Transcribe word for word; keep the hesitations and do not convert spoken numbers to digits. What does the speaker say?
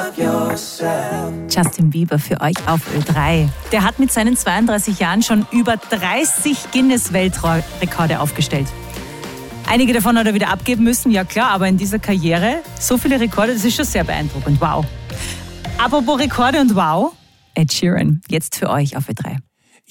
Justin Bieber für euch auf Ö drei. Der hat mit seinen zweiunddreißig Jahren schon über dreißig Guinness-Weltrekorde aufgestellt. Einige davon hat er wieder abgeben müssen, ja klar, aber in dieser Karriere so viele Rekorde, das ist schon sehr beeindruckend. Wow. Apropos Rekorde und Wow, Ed Sheeran, jetzt für euch auf Ö drei.